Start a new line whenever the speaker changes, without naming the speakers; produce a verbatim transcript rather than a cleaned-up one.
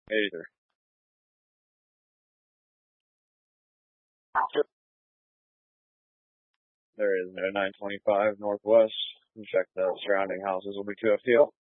eighty-three. There is no nine twenty-five Northwest. You check the surrounding houses will be two F T L.